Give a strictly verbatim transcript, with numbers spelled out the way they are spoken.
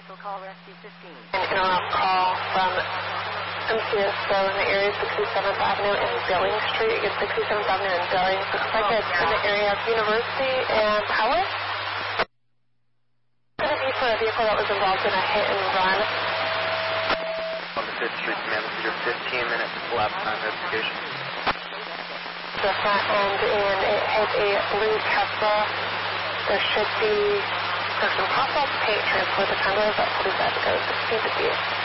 Echo call rescue fifteen. An interrupt call from M C S O in the area sixty-seventh Avenue and Billing Street. It's sixty-seventh Avenue and Billings. Looks like it's in the area of University and Howard. It's going to be for a vehicle that was involved in a hit and run. On the fifth Street command, your fifteen minutes lap time investigation. The front end and it hit a blue Tesla. There should be there's some possible paint transfer the Congo, but please have to go sixteen to view.